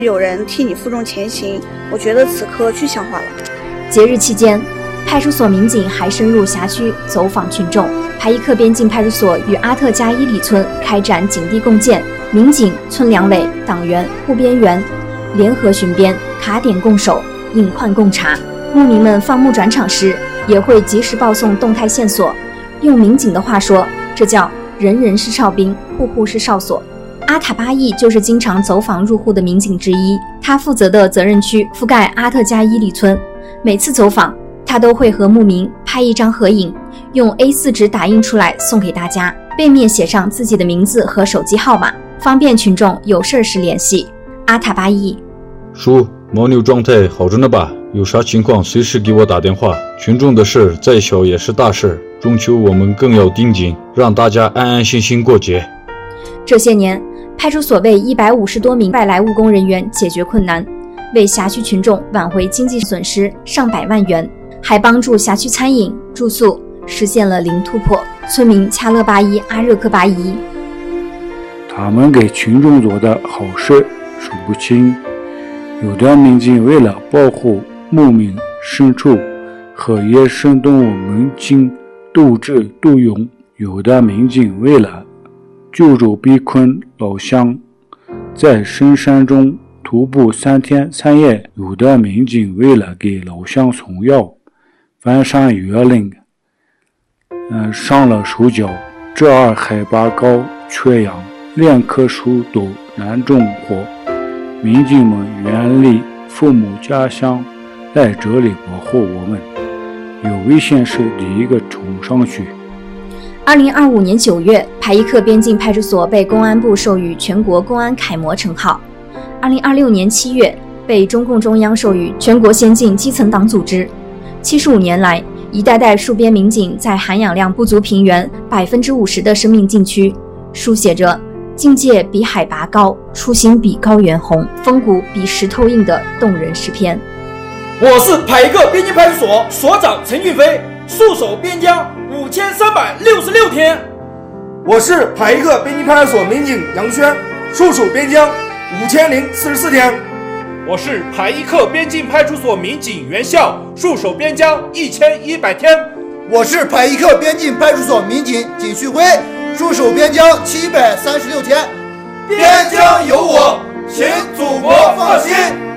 有人替你负重前行，我觉得此刻具象化了。 节日期间，派出所民警还深入辖区走访群众。排一克边境派出所与阿特加伊里村开展警地共建，民警、村两委、党员、护边员联合巡边，卡点共守，隐患共查。牧民们放牧转场时，也会及时报送动态线索。用民警的话说，这叫人人是哨兵，户户是哨所。阿塔巴义就是经常走访入户的民警之一，他负责的责任区覆盖阿特加伊里村。每次走访，他都会和牧民拍一张合影，用 A4 纸打印出来送给大家，背面写上自己的名字和手机号码，方便群众有事时联系。阿塔巴义： 叔，牦牛状态好着呢吧？有啥情况随时给我打电话。群众的事再小也是大事，中秋我们更要盯紧，让大家安安心心过节。 这些年，派出所为150多名外来务工人员解决困难，为辖区群众挽回经济损失上百万元，还帮助辖区餐饮、住宿实现了零突破。村民恰勒巴依阿热克巴依： 他们给群众做的好事数不清，有的民警为了保护牧民、牲畜和野生动物们经斗智斗勇，有的民警为了救助被困老乡，在深山中徒步3天3夜，有的民警为了给老乡送药，翻山越岭，上了手脚。这儿海拔高，缺氧，连棵树都难种活，民警们远离父母家乡，来这里保护我们，有危险时第一个冲上去。 2025年9月，排一克边境派出所被公安部授予全国公安楷模称号。2026年7月，被中共中央授予全国先进基层党组织。75年来，一代代戍边民警在含氧量不足平原50%的生命禁区，书写着境界比海拔高，初心比高原红，风骨比石头硬的动人诗篇。 我是排一克边境派出所所长陈俊飞，戍守边疆5366天。 我是排一克边境派出所民警杨轩，戍守边疆5044天。 我是排一克边境派出所民警袁笑，戍守边疆1100天。 我是排一克边境派出所民警景旭辉，戍守边疆736天。 边疆有我，请祖国放心。